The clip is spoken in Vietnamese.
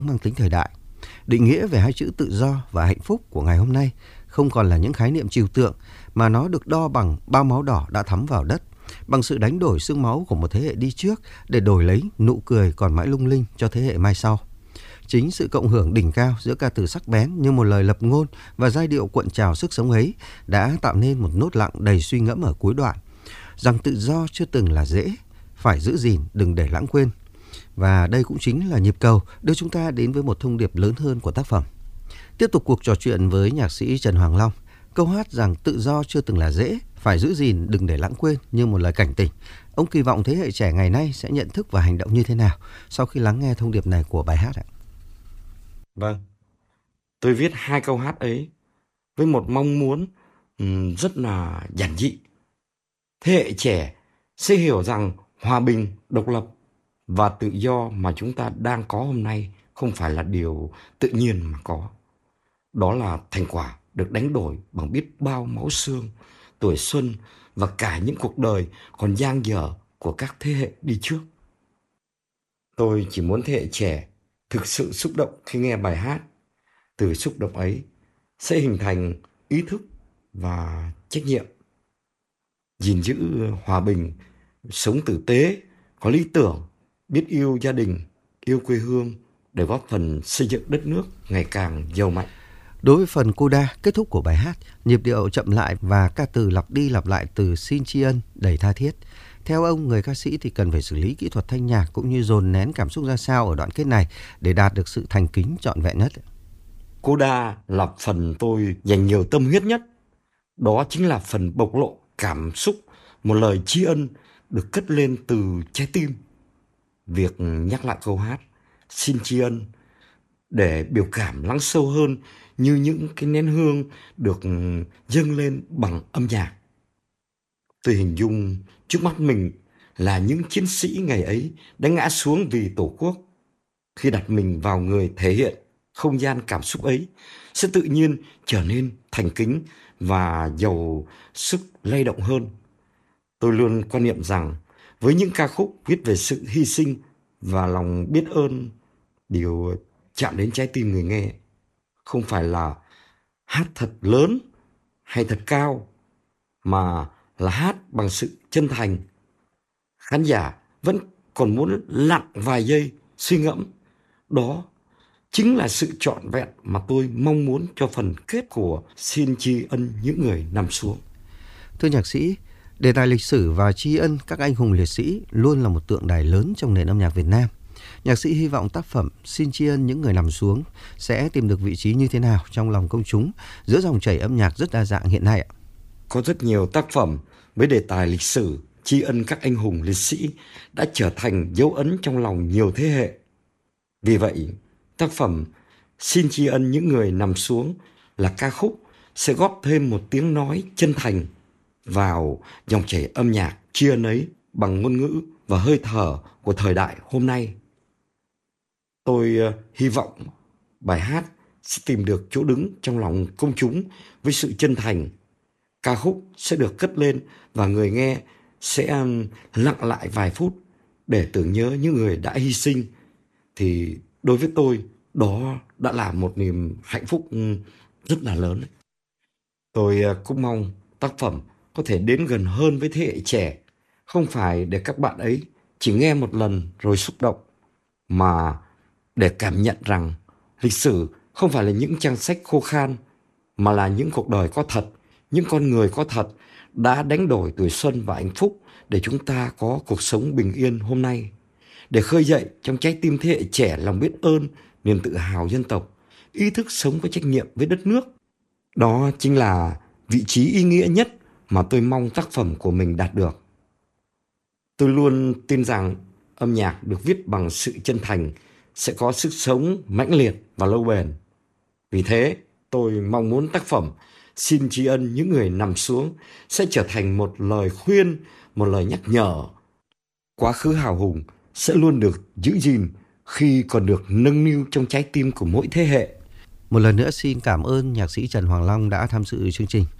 mang tính thời đại. Định nghĩa về hai chữ tự do và hạnh phúc của ngày hôm nay không còn là những khái niệm trừu tượng, mà nó được đo bằng bao máu đỏ đã thấm vào đất, bằng sự đánh đổi xương máu của một thế hệ đi trước để đổi lấy nụ cười còn mãi lung linh cho thế hệ mai sau. Chính sự cộng hưởng đỉnh cao giữa ca từ sắc bén như một lời lập ngôn và giai điệu cuộn trào sức sống ấy đã tạo nên một nốt lặng đầy suy ngẫm ở cuối đoạn, rằng tự do chưa từng là dễ, phải giữ gìn đừng để lãng quên. Và đây cũng chính là nhịp cầu đưa chúng ta đến với một thông điệp lớn hơn của tác phẩm. Tiếp tục cuộc trò chuyện với nhạc sĩ Trần Hoàng Long, câu hát rằng tự do chưa từng là dễ, phải giữ gìn đừng để lãng quên như một lời cảnh tỉnh. Ông kỳ vọng thế hệ trẻ ngày nay sẽ nhận thức và hành động như thế nào sau khi lắng nghe thông điệp này của bài hát ạ? Vâng, tôi viết hai câu hát ấy với một mong muốn rất là giản dị. Thế hệ trẻ sẽ hiểu rằng hòa bình, độc lập và tự do mà chúng ta đang có hôm nay không phải là điều tự nhiên mà có. Đó là thành quả được đánh đổi bằng biết bao máu xương, tuổi xuân và cả những cuộc đời còn dang dở của các thế hệ đi trước. Tôi chỉ muốn thế hệ trẻ thực sự xúc động khi nghe bài hát. Từ xúc động ấy sẽ hình thành ý thức và trách nhiệm. Gìn giữ hòa bình, sống tử tế, có lý tưởng, biết yêu gia đình, yêu quê hương để góp phần xây dựng đất nước ngày càng giàu mạnh. Đối với phần coda kết thúc của bài hát, nhịp điệu chậm lại và ca từ lặp đi lặp lại từ xin tri ân đầy tha thiết. Theo ông, người ca sĩ thì cần phải xử lý kỹ thuật thanh nhạc cũng như dồn nén cảm xúc ra sao ở đoạn kết này để đạt được sự thành kính trọn vẹn nhất? Coda là phần tôi dành nhiều tâm huyết nhất. Đó chính là phần bộc lộ cảm xúc, một lời tri ân được cất lên từ trái tim. Việc nhắc lại câu hát xin tri ân để biểu cảm lắng sâu hơn, như những cái nén hương được dâng lên bằng âm nhạc. Tôi hình dung trước mắt mình là những chiến sĩ ngày ấy đã ngã xuống vì Tổ quốc. Khi đặt mình vào người thể hiện không gian cảm xúc ấy sẽ tự nhiên trở nên thành kính và giàu sức lay động hơn. Tôi luôn quan niệm rằng với những ca khúc viết về sự hy sinh và lòng biết ơn, điều chạm đến trái tim người nghe không phải là hát thật lớn hay thật cao, mà là hát bằng sự chân thành. Khán giả vẫn còn muốn lặng vài giây suy ngẫm. Đó chính là sự trọn vẹn mà tôi mong muốn cho phần kết của Xin tri ân những người nằm xuống. Thưa nhạc sĩ, đề tài lịch sử và tri ân các anh hùng liệt sĩ luôn là một tượng đài lớn trong nền âm nhạc Việt Nam. Nhạc sĩ hy vọng tác phẩm Xin tri ân những người nằm xuống sẽ tìm được vị trí như thế nào trong lòng công chúng giữa dòng chảy âm nhạc rất đa dạng hiện nay ạ? Có rất nhiều tác phẩm với đề tài lịch sử, tri ân các anh hùng liệt sĩ đã trở thành dấu ấn trong lòng nhiều thế hệ. Vì vậy, tác phẩm Xin tri ân những người nằm xuống là ca khúc sẽ góp thêm một tiếng nói chân thành vào dòng chảy âm nhạc tri ân ấy bằng ngôn ngữ và hơi thở của thời đại hôm nay. Tôi hy vọng bài hát sẽ tìm được chỗ đứng trong lòng công chúng với sự chân thành. Ca khúc sẽ được cất lên và người nghe sẽ lặng lại vài phút để tưởng nhớ những người đã hy sinh. Thì đối với tôi, đó đã là một niềm hạnh phúc rất là lớn. Tôi cũng mong tác phẩm có thể đến gần hơn với thế hệ trẻ, không phải để các bạn ấy chỉ nghe một lần rồi xúc động, mà để cảm nhận rằng lịch sử không phải là những trang sách khô khan, mà là những cuộc đời có thật, những con người có thật đã đánh đổi tuổi xuân và hạnh phúc để chúng ta có cuộc sống bình yên hôm nay. Để khơi dậy trong trái tim thế hệ trẻ lòng biết ơn, niềm tự hào dân tộc, ý thức sống có trách nhiệm với đất nước. Đó chính là vị trí ý nghĩa nhất mà tôi mong tác phẩm của mình đạt được. Tôi luôn tin rằng âm nhạc được viết bằng sự chân thành sẽ có sức sống mãnh liệt và lâu bền. Vì thế, tôi mong muốn tác phẩm Xin tri ân những người nằm xuống sẽ trở thành một lời khuyên, một lời nhắc nhở. Quá khứ hào hùng sẽ luôn được giữ gìn khi còn được nâng niu trong trái tim của mỗi thế hệ. Một lần nữa xin cảm ơn nhạc sĩ Trần Hoàng Long đã tham dự chương trình.